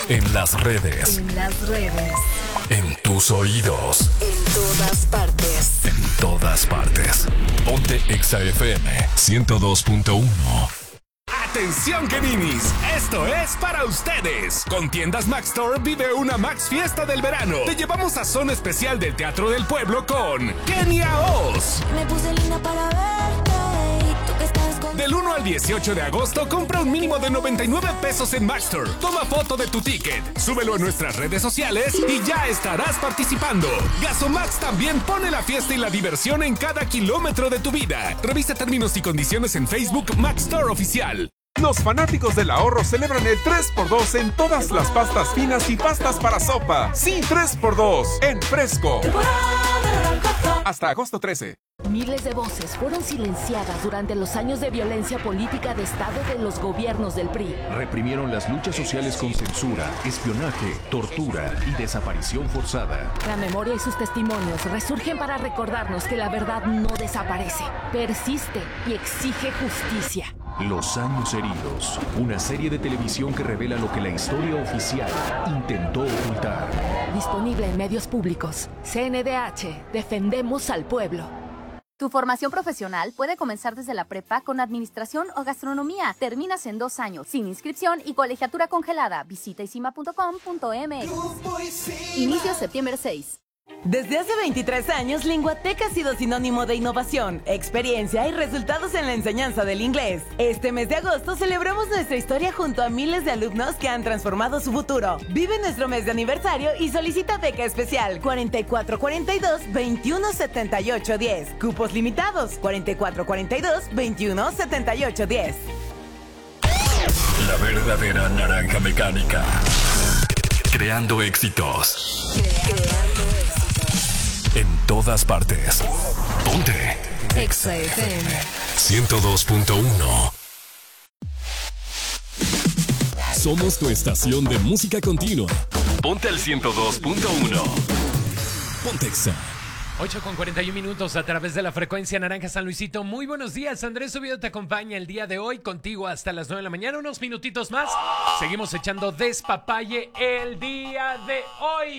En las redes. En las redes. En tus oídos. En todas partes. En todas partes. Ponte Exa FM 102.1. Atención, Geninis, esto es para ustedes. Con Tiendas Max Store vive una Max Fiesta del verano. Te llevamos a zona especial del Teatro del Pueblo con Kenia Oz. Me puse linda para verte y tú que estás con... Del 1 al 18 de agosto, compra un mínimo de 99 pesos en Max Store. Toma foto de tu ticket, súbelo a nuestras redes sociales y ya estarás participando. Gasomax también pone la fiesta y la diversión en cada kilómetro de tu vida. Revisa términos y condiciones en Facebook Max Store Oficial. Los fanáticos del ahorro celebran el 3x2 en todas las pastas finas y pastas para sopa. Sí, 3x2 en Fresco. Hasta agosto 13. Miles de voces fueron silenciadas durante los años de violencia política de Estado de los gobiernos del PRI. Reprimieron las luchas sociales con censura, espionaje, tortura y desaparición forzada. La memoria y sus testimonios resurgen para recordarnos que la verdad no desaparece, persiste y exige justicia. Los años heridos, una serie de televisión que revela lo que la historia oficial intentó ocultar. Disponible en medios públicos. CNDH, defendemos al pueblo. Tu formación profesional puede comenzar desde la prepa con administración o gastronomía. Terminas en 2 años, sin inscripción y colegiatura congelada. Visita isima.com.mx. Inicio septiembre 6. Desde hace 23 años, Linguatec ha sido sinónimo de innovación, experiencia y resultados en la enseñanza del inglés. Este mes de agosto celebramos nuestra historia junto a miles de alumnos que han transformado su futuro. Vive nuestro mes de aniversario y solicita beca especial 4442-217810. Cupos limitados 4442-217810. La verdadera naranja mecánica. Creando éxitos. En todas partes. Ponte Exa FM 102.1. Somos tu estación de música continua. Ponte al 102.1. Ponte Exa. 8:41 a través de la frecuencia naranja San Luisito. Muy buenos días, Andrés Oviedo te acompaña el día de hoy, contigo hasta las 9 de la mañana, unos minutitos más. Seguimos echando despapalle el día de hoy.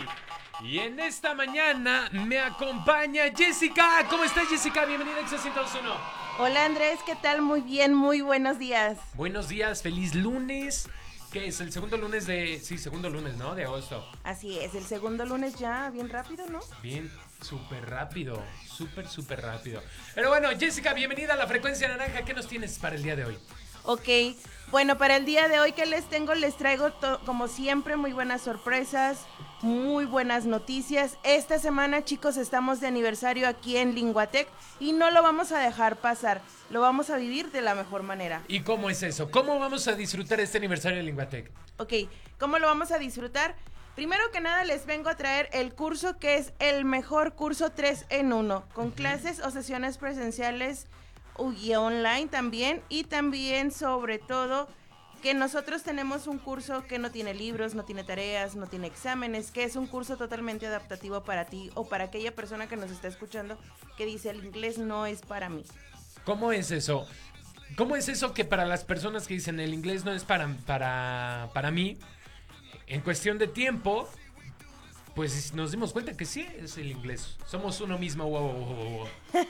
Y en esta mañana me acompaña Jessica. ¿Cómo estás, Jessica? Bienvenida a Exa 102.1. Hola, Andrés, ¿qué tal? Muy bien, muy buenos días. Buenos días, feliz lunes. ¿Qué es? El segundo lunes de... Sí, segundo lunes, ¿no? De agosto. Así es, el segundo lunes ya, bien rápido, ¿no? Bien, súper rápido, súper rápido. Pero bueno, Jessica, bienvenida a la frecuencia naranja. ¿Qué nos tienes para el día de hoy? Ok, bueno, para el día de hoy, ¿qué les tengo? Les traigo, como siempre, muy buenas sorpresas, muy buenas noticias. Esta semana, chicos, estamos de aniversario aquí en Linguatec y no lo vamos a dejar pasar, lo vamos a vivir de la mejor manera. ¿Y cómo es eso? ¿Cómo vamos a disfrutar este aniversario de Linguatec? Ok, ¿cómo lo vamos a disfrutar? Primero que nada les vengo a traer el curso que es el mejor curso 3 en 1, con clases o sesiones presenciales y online también, y también sobre todo que nosotros tenemos un curso que no tiene libros, no tiene tareas, no tiene exámenes, que es un curso totalmente adaptativo para ti o para aquella persona que nos está escuchando que dice el inglés no es para mí. ¿Cómo es eso? ¿Cómo es eso que para las personas que dicen el inglés no es para mí, en cuestión de tiempo, pues nos dimos cuenta que sí es el inglés? Somos uno mismo. Wow.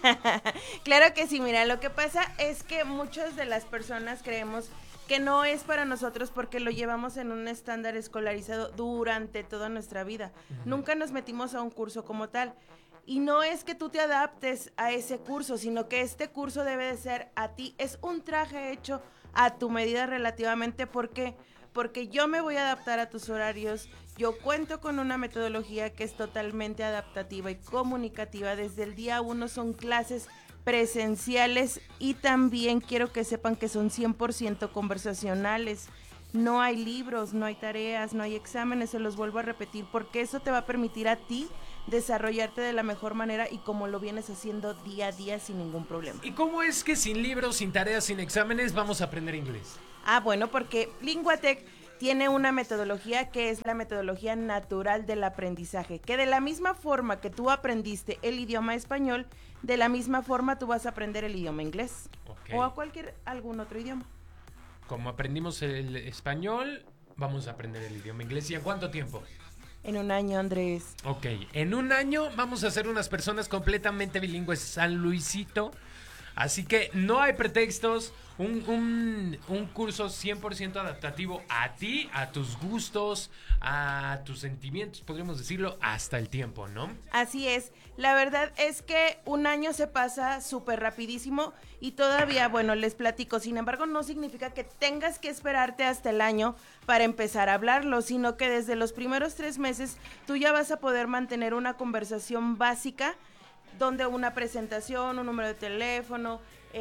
Claro que sí, mira, lo que pasa es que muchas de las personas creemos que no es para nosotros porque lo llevamos en un estándar escolarizado durante toda nuestra vida. Nunca nos metimos a un curso como tal. Y no es que tú te adaptes a ese curso, sino que este curso debe de ser a ti. Es un traje hecho a tu medida relativamente. ¿Por qué? Porque yo me voy a adaptar a tus horarios. Yo cuento con una metodología que es totalmente adaptativa y comunicativa. Desde el día 1 son clases presenciales y también quiero que sepan que son 100% conversacionales. No hay libros, no hay tareas, no hay exámenes, se los vuelvo a repetir, porque eso te va a permitir a ti desarrollarte de la mejor manera y como lo vienes haciendo día a día sin ningún problema. ¿Y cómo es que sin libros, sin tareas, sin exámenes vamos a aprender inglés? Bueno, porque Linguatec tiene una metodología que es la metodología natural del aprendizaje, que de la misma forma que tú aprendiste el idioma español, de la misma forma tú vas a aprender el idioma inglés. Okay. O algún otro idioma. Como aprendimos el español, vamos a aprender el idioma inglés. ¿Y en cuánto tiempo? En un año, Andrés. Ok, en un año vamos a ser unas personas completamente bilingües, San Luisito. Así que no hay pretextos, un curso 100% adaptativo a ti, a tus gustos, a tus sentimientos, podríamos decirlo, hasta el tiempo, ¿no? Así es, la verdad es que un año se pasa súper rapidísimo y todavía, bueno, les platico, sin embargo no significa que tengas que esperarte hasta el año para empezar a hablarlo, sino que desde los primeros 3 meses tú ya vas a poder mantener una conversación básica donde una presentación, un número de teléfono,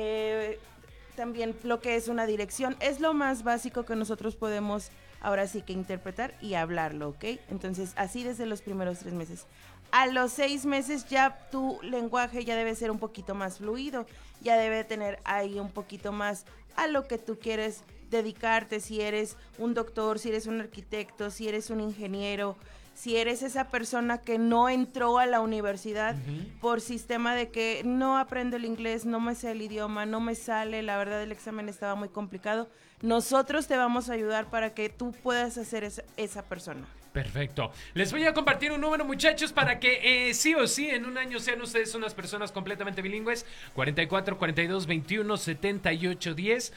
también lo que es una dirección, es lo más básico que nosotros podemos ahora sí que interpretar y hablarlo, ¿ok? Entonces, así desde los primeros 3 meses. A los 6 meses ya tu lenguaje ya debe ser un poquito más fluido, ya debe tener ahí un poquito más a lo que tú quieres dedicarte, si eres un doctor, si eres un arquitecto, si eres un ingeniero, si eres esa persona que no entró a la universidad por sistema de que no aprendo el inglés, no me sé el idioma, no me sale, la verdad el examen estaba muy complicado, nosotros te vamos a ayudar para que tú puedas hacer esa persona. Perfecto. Les voy a compartir un número, muchachos, para que sí o sí en un año sean ustedes unas personas completamente bilingües. 44 42 21 78 10.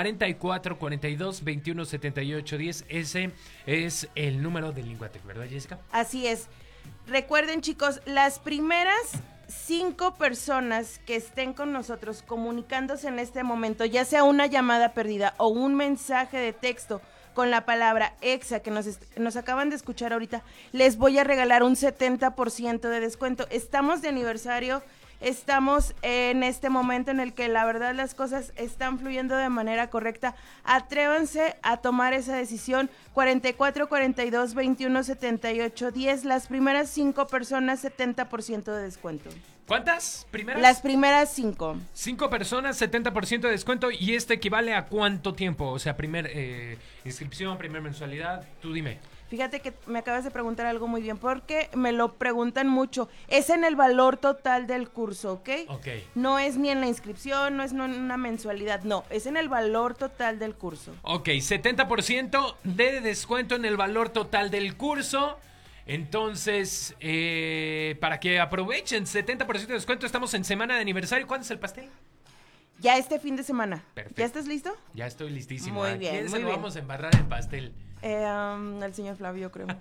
44 42 21 78 10. Ese es el número de Linguatec, ¿verdad, Jessica? Así es. Recuerden, chicos, las primeras 5 personas que estén con nosotros comunicándose en este momento, ya sea una llamada perdida o un mensaje de texto con la palabra EXA que nos acaban de escuchar ahorita, les voy a regalar un 70% de descuento. Estamos de aniversario, estamos en este momento en el que la verdad las cosas están fluyendo de manera correcta. Atrévanse a tomar esa decisión. 44 42 21 78 10. Las primeras 5 personas, 70% de descuento. ¿Cuántas? ¿Primeras? Las primeras 5. 5 personas, 70% de descuento. ¿Y esto equivale a cuánto tiempo? O sea, primer inscripción, primer mensualidad. Tú dime. Fíjate que me acabas de preguntar algo muy bien, porque me lo preguntan mucho. Es en el valor total del curso, ¿ok? Ok. No es ni en la inscripción, no es en una mensualidad, no. Es en el valor total del curso. Ok, 70% de descuento en el valor total del curso. Entonces, para que aprovechen, 70% de descuento. Estamos en semana de aniversario. ¿Cuándo es el pastel? Ya este fin de semana. Perfecto. ¿Ya estás listo? Ya estoy listísimo. Muy bien, ¿Quién muy se lo bien. vamos a embarrar el pastel? El señor Flavio, creo.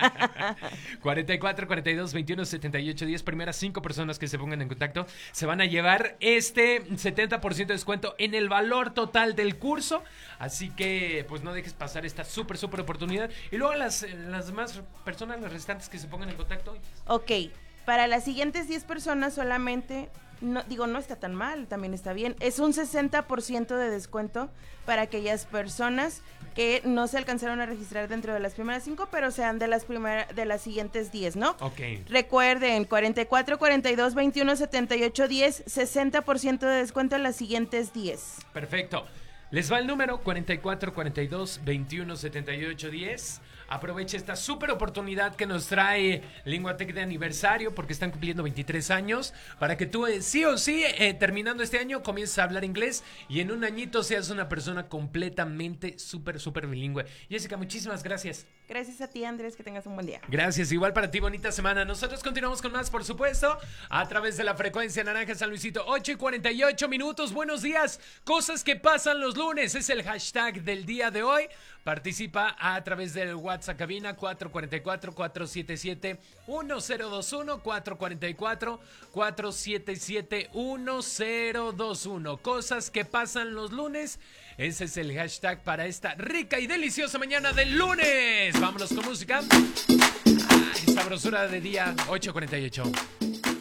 44 42 21 78 10. Primeras 5 personas que se pongan en contacto se van a llevar este 70% de descuento en el valor total del curso. Así que pues no dejes pasar esta súper oportunidad. Y luego las demás personas, las restantes que se pongan en contacto. Ok, para las siguientes 10 personas solamente, no está tan mal, también está bien. Es un 60% de descuento para aquellas personas que no se alcanzaron a registrar dentro de las primeras 5, pero sean de las siguientes 10, ¿no? Ok. Recuerden, 44 42 21 78 10, 60% de descuento en las siguientes 10. Perfecto. Les va el número 44 42 21 78 10. Aprovecha esta súper oportunidad que nos trae Linguatec de aniversario, porque están cumpliendo 23 años, para que tú sí o sí, terminando este año, comiences a hablar inglés y en un añito seas una persona completamente súper bilingüe. Jessica, muchísimas gracias. Gracias a ti, Andrés, que tengas un buen día. Gracias, igual para ti, bonita semana. Nosotros continuamos con más, por supuesto, a través de la frecuencia naranja San Luisito, 8:48 minutos. Buenos días, cosas que pasan los lunes, es el hashtag del día de hoy. Participa a través del WhatsApp cabina 444-477-1021, 444-477-1021. Cosas que pasan los lunes. Ese es el hashtag para esta rica y deliciosa mañana del lunes. Vámonos con música. Ay, sabrosura de día, 8:48.